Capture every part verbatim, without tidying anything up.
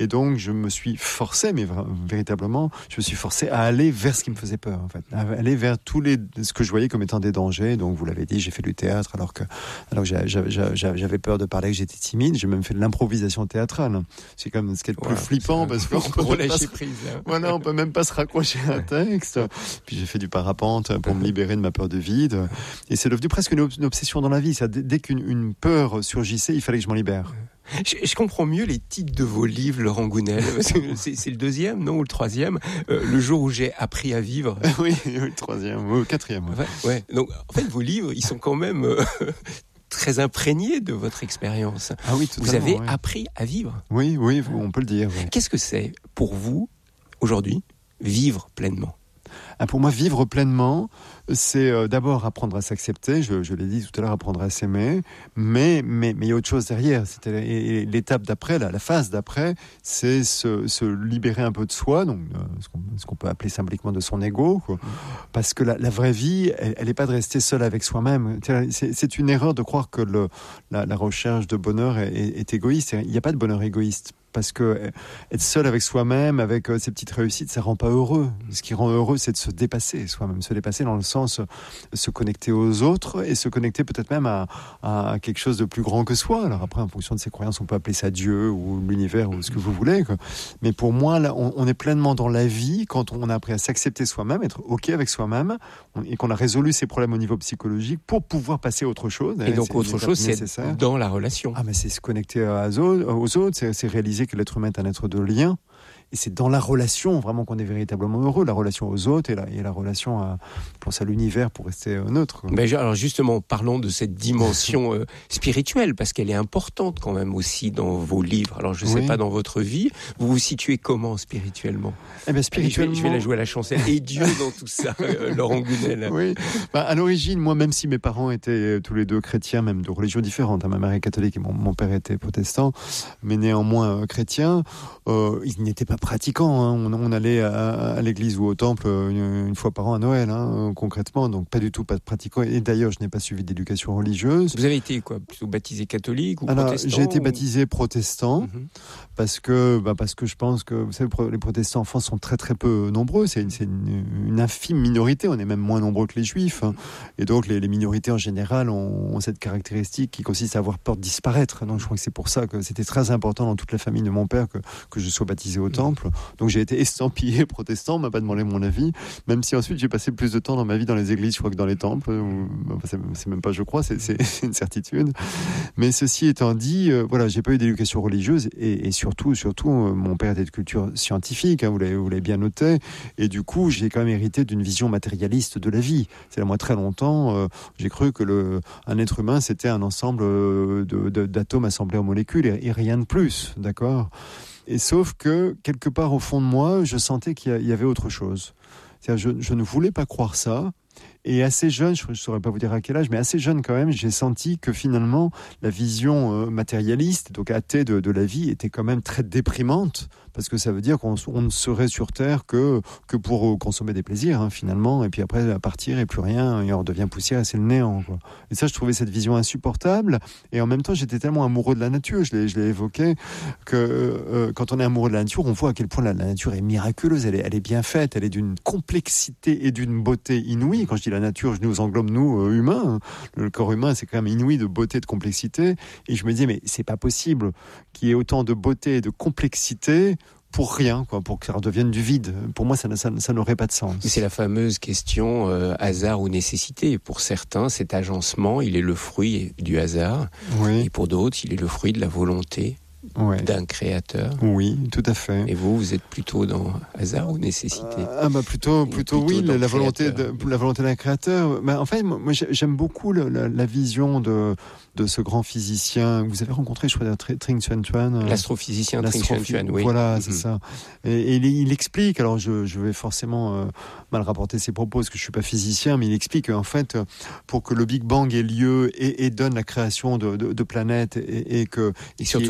Et donc, je me suis forcé, mais vra- véritablement, je me suis forcé à aller vers ce qui me faisait peur, en fait. À aller vers tous les, ce que je voyais comme étant des dangers. Donc, vous l'avez dit, j'ai fait du théâtre alors que, alors que j'avais, j'avais, j'avais peur de parler, que j'étais timide. J'ai même fait de l'improvisation théâtrale. C'est quand même ce qui est le plus Ouais, flippant parce qu'on peut pour même pas lâcher se- prise. Hein. Voilà, on peut même pas se raccrocher à un texte. Puis j'ai fait du parapente pour me libérer de ma peur de vide. Et c'est devenu presque une, ob- une obsession dans la vie. Ça, dès, dès qu'une une peur surgissait, il fallait que je m'en libère. Je, je comprends mieux les titres de vos livres, Laurent Gounel. C'est, c'est le deuxième, non, ou le troisième. Euh, le jour où j'ai appris à vivre. Oui, oui, le troisième, ou le quatrième. Ouais. Ouais, ouais. Donc, en fait, vos livres, ils sont quand même euh, très imprégnés de votre expérience. Ah oui, totalement. Vous avez oui. appris à vivre. Oui, oui, on peut le dire. Oui. Qu'est-ce que c'est pour vous, aujourd'hui, vivre pleinement ? Ah, pour moi, vivre pleinement, c'est euh, d'abord apprendre à s'accepter, je, je l'ai dit tout à l'heure, apprendre à s'aimer, mais mais mais il y a autre chose derrière. C'était et, et l'étape d'après, la, la phase d'après, c'est se, se libérer un peu de soi, donc euh, ce, qu'on, ce qu'on peut appeler symboliquement de son ego, quoi. Parce que la, la vraie vie, elle n'est pas de rester seul avec soi-même. C'est, c'est une erreur de croire que le, la, la recherche de bonheur est, est, est égoïste. Il n'y a pas de bonheur égoïste. Parce que être seul avec soi-même, avec ses petites réussites, ça rend pas heureux. Ce qui rend heureux, c'est de se dépasser soi-même, se dépasser dans le sens se connecter aux autres et se connecter peut-être même à, à quelque chose de plus grand que soi. Alors après, en fonction de ses croyances, on peut appeler ça Dieu ou l'univers ou ce que vous voulez, quoi. Mais pour moi, là, on, on est pleinement dans la vie quand on a appris à s'accepter soi-même, être ok avec soi-même et qu'on a résolu ses problèmes au niveau psychologique pour pouvoir passer à autre chose. Et donc c'est autre chose, c'est nécessaire. dans la relation. Ah, mais c'est se connecter aux autres, c'est, c'est réaliser que l'être humain est un être de lien. Et c'est dans la relation vraiment qu'on est véritablement heureux, la relation aux autres et la, et la relation à, pense à l'univers pour rester neutre. Ben, alors justement, parlons de cette dimension euh, spirituelle, parce qu'elle est importante quand même aussi dans vos livres. Alors je ne sais Oui. pas dans votre vie, vous vous situez comment spirituellement ? Eh bien, spirituellement... je, vais, je vais la jouer à la chancelle. Et Dieu dans tout ça, euh, Laurent Gounel. Oui, bah, à l'origine, moi, même si mes parents étaient tous les deux chrétiens, même de religions différentes, hein, ma mère est catholique et mon, mon père était protestant, mais néanmoins euh, chrétien, euh, ils n'étaient pas pratiquants. Hein. On, on allait à, à l'église ou au temple une, une fois par an à Noël, hein, concrètement, donc pas du tout pas pratiquants. Et d'ailleurs, je n'ai pas suivi d'éducation religieuse. Vous avez été quoi, plutôt baptisé catholique ou Alors, protestant ? j'ai été ou... baptisé protestant. Mm-hmm. Parce que, bah parce que je pense que vous savez, les protestants en France sont très très peu nombreux. C'est une, c'est une, une infime minorité. On est même moins nombreux que les juifs. Hein. Et donc les, les minorités en général ont, ont cette caractéristique qui consiste à avoir peur de disparaître. Donc je crois que c'est pour ça que c'était très important dans toute la famille de mon père que, que je sois baptisé au temple. Donc j'ai été estampillé protestant. On m'a pas demandé mon avis. Même si ensuite j'ai passé plus de temps dans ma vie dans les églises, je crois, que dans les temples. Ou, enfin, c'est, c'est même pas je crois, c'est, c'est, c'est une certitude. Mais ceci étant dit, euh, voilà, j'ai pas eu d'éducation religieuse et, et surtout, surtout, euh, mon père était de culture scientifique, hein, vous, l'avez, vous l'avez bien noté, et du coup, j'ai quand même hérité d'une vision matérialiste de la vie. C'est-à-dire, moi, très longtemps, euh, j'ai cru que le, un être humain, c'était un ensemble euh, de, de, d'atomes assemblés en molécules et, et rien de plus, d'accord ? Et sauf que, quelque part au fond de moi, je sentais qu'il y avait autre chose. C'est-à-dire, je, je ne voulais pas croire ça. Et assez jeune, je ne saurais pas vous dire à quel âge, mais assez jeune quand même, j'ai senti que finalement, la vision euh, matérialiste, donc athée de, de la vie, était quand même très déprimante, parce que ça veut dire qu'on on ne serait sur Terre que, que pour euh, consommer des plaisirs, hein, finalement, et puis après, à partir, et plus rien, et on redevient poussière, et c'est le néant, quoi. Et ça, je trouvais cette vision insupportable, et en même temps, j'étais tellement amoureux de la nature, je l'ai, je l'ai évoqué, que euh, quand on est amoureux de la nature, on voit à quel point la, la nature est miraculeuse, elle est, elle est bien faite, elle est d'une complexité et d'une beauté inouïe. Quand je dis la nature, je nous englobe, nous, euh, humains. Le corps humain, c'est quand même inouï de beauté, de complexité. Et je me disais, mais c'est pas possible qu'il y ait autant de beauté et de complexité pour rien, quoi, pour que ça redevienne du vide. Pour moi, ça, ça, ça n'aurait pas de sens. Mais c'est la fameuse question euh, hasard ou nécessité. Pour certains, cet agencement, il est le fruit du hasard. Oui. Et pour d'autres, il est le fruit de la volonté. Ouais. D'un créateur. Oui, tout à fait. Et vous, vous êtes plutôt dans hasard ou nécessité ? Ah bah plutôt, plutôt, plutôt oui, la, la volonté, de, la volonté d'un créateur. Mais en fait, moi, j'aime beaucoup le, la, la vision de de ce grand physicien que vous avez rencontré, je crois, Trinh Xuan Xuan. L'astrophysicien Trinh Xuan Xuan, oui. Voilà, c'est mm-hmm. ça. Et, et il, il explique. Alors, je, je vais forcément euh, mal rapporter ses propos parce que je suis pas physicien, mais il explique en fait, pour que le Big Bang ait lieu et, et donne la création de, de, de planètes et, et que et surtout et, la vie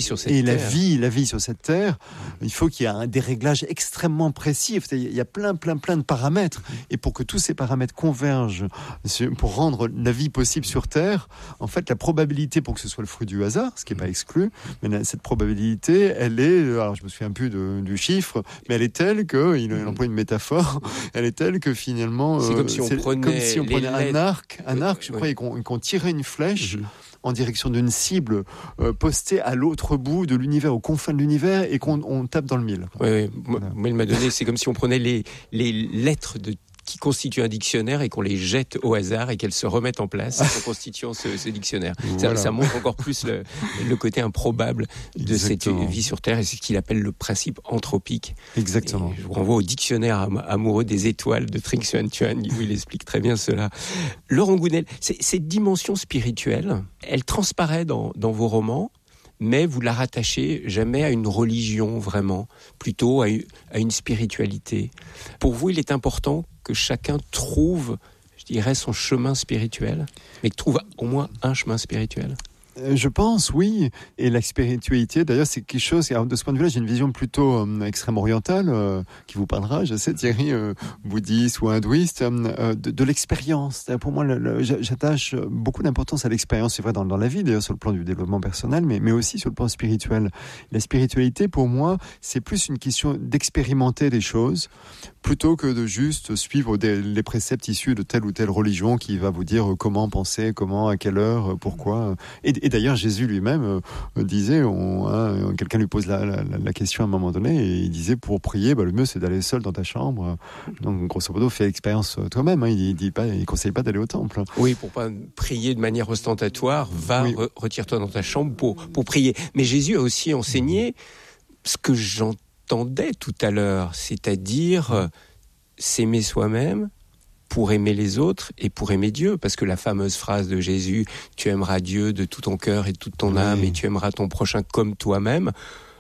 sur cette et terre. la vie, la vie sur cette terre, il faut qu'il y ait un déréglages extrêmement précis. Il y a plein, plein, plein de paramètres. Et pour que tous ces paramètres convergent, pour rendre la vie possible sur Terre, en fait, la probabilité pour que ce soit le fruit du hasard, ce qui n'est pas exclu, mais cette probabilité, elle est, alors je me souviens plus de, du chiffre, mais elle est telle que, il emploie une métaphore, elle est telle que finalement, c'est comme si on prenait, comme si on prenait un arc, un arc, je ouais. crois, et qu'on, qu'on tirait une flèche. Mm-hmm. En direction d'une cible euh, postée à l'autre bout de l'univers, aux confins de l'univers, et qu'on on tape dans le mille. Oui, oui. Voilà. Moi, il m'a donné, c'est comme si on prenait les, les lettres de qui constituent un dictionnaire et qu'on les jette au hasard et qu'elles se remettent en place en constituant ce, ce dictionnaire. Voilà. Ça, ça montre encore plus le, le côté improbable de Exactement. Cette vie sur Terre, et c'est ce qu'il appelle le principe anthropique. Exactement. Et je vous renvoie au dictionnaire amoureux des étoiles de Trinh Xuan Tuan, où il explique très bien cela. Laurent Gounelle, cette dimension spirituelle, elle transparaît dans, dans vos romans, mais vous la rattachez jamais à une religion vraiment, plutôt à une, à une spiritualité. Pour vous, il est important que chacun trouve, je dirais, son chemin spirituel, mais que trouve au moins un chemin spirituel. Je pense, oui. Et la spiritualité, d'ailleurs, c'est quelque chose... Alors, de ce point de vue-là, j'ai une vision plutôt euh, extrême-orientale, euh, qui vous parlera, je sais, Thierry, euh, bouddhiste ou hindouiste, euh, de, de l'expérience. Pour moi, le, le, j'attache beaucoup d'importance à l'expérience, c'est vrai, dans, dans la vie, d'ailleurs, sur le plan du développement personnel, mais, mais aussi sur le plan spirituel. La spiritualité, pour moi, c'est plus une question d'expérimenter des choses, plutôt que de juste suivre des, les préceptes issus de telle ou telle religion qui va vous dire comment penser, comment, à quelle heure, pourquoi... Et, et d'ailleurs, Jésus lui-même euh, disait, on, hein, quelqu'un lui pose la, la, la question à un moment donné, et il disait, pour prier, bah, le mieux c'est d'aller seul dans ta chambre. Donc, grosso modo, fais l'expérience toi-même. Hein. Il, il dit pas, il conseille pas d'aller au temple. Oui, pour pas prier de manière ostentatoire, va, oui. re, retire-toi dans ta chambre pour, pour prier. Mais Jésus a aussi enseigné ce que j'entendais tout à l'heure, c'est-à-dire euh, s'aimer soi-même, pour aimer les autres et pour aimer Dieu, parce que la fameuse phrase de Jésus, tu aimeras Dieu de tout ton cœur et de toute ton oui. âme, et tu aimeras ton prochain comme toi-même,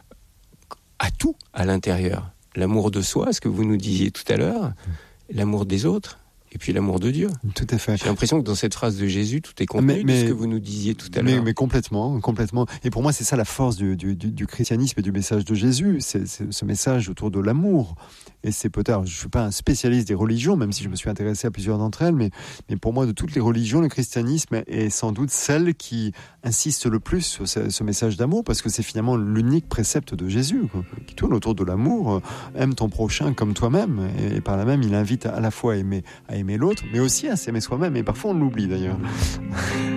a tout à l'intérieur. L'amour de soi, ce que vous nous disiez tout à l'heure, l'amour des autres, et puis l'amour de Dieu. Tout à fait. J'ai l'impression que dans cette phrase de Jésus, tout est contenu mais, mais, de ce que vous nous disiez tout à mais, l'heure. Mais complètement, complètement. Et pour moi, c'est ça la force du, du, du, du christianisme et du message de Jésus, c'est, c'est ce message autour de l'amour. Et c'est peut-être, je ne suis pas un spécialiste des religions, même si je me suis intéressé à plusieurs d'entre elles, mais, mais pour moi, de toutes les religions, le christianisme est sans doute celle qui insiste le plus sur ce, ce message d'amour, parce que c'est finalement l'unique précepte de Jésus, quoi, qui tourne autour de l'amour. Aime ton prochain comme toi-même. Et, et par là même, il invite à la fois à aimer, à aimer l'autre, mais aussi à s'aimer soi-même. Et parfois, on l'oublie d'ailleurs.